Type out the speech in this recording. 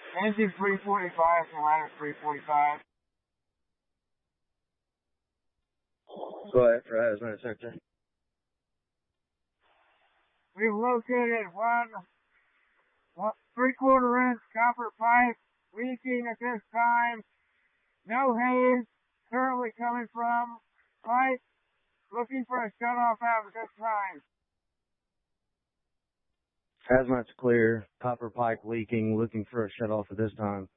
Engine 345, Atlanta 345. Go ahead for hazmat sector. We've located one 3/4 inch copper pipe leaking at this time. No haze currently coming from pipe. Looking for a shutoff out at this time. Hazmat's clear. Copper pipe leaking. Looking for a shutoff at this time.